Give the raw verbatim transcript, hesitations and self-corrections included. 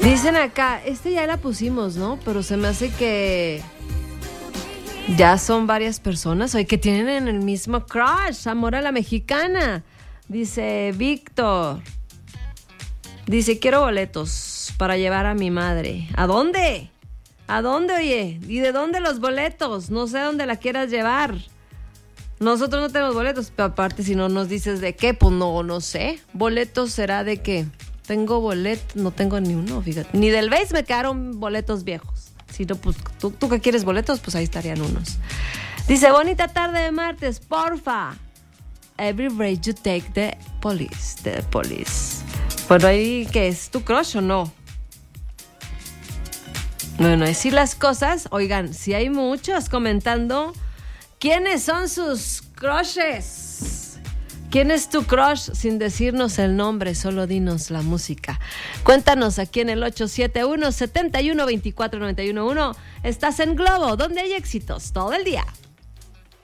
Dicen acá, este ya la pusimos, ¿no? Pero se me hace que ya son varias personas hoy que tienen el mismo crush, amor a la mexicana. Dice Víctor. Dice, quiero boletos para llevar a mi madre. ¿A dónde? ¿A dónde, oye? ¿Y de dónde los boletos? No sé dónde la quieras llevar. Nosotros no tenemos boletos, pero aparte si no nos dices de qué, pues no, no sé. ¿Boletos será de qué? Tengo boletos, no tengo ni uno, fíjate. Ni del base me quedaron boletos viejos. Si no, pues tú, tú que quieres boletos, pues ahí estarían unos. Dice, bonita tarde de martes, porfa. Every break you take the police, the police. Bueno, ahí, ¿qué es? ¿Tu crush o no? Bueno, decir las cosas. Oigan, si hay muchos comentando, ¿quiénes son sus crushes? ¿Quién es tu crush? Sin decirnos el nombre, solo dinos la música. Cuéntanos aquí en el ocho siete uno, siete uno, dos cuatro nueve uno uno. Estás en Globo, donde hay éxitos todo el día.